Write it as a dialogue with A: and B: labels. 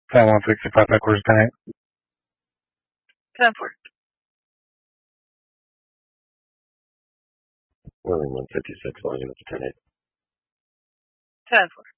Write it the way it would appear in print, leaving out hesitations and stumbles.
A: Fan 165 backwards 10-8.
B: 10-4.
C: Whirling 156, volume up to 10-8.
B: 10-4.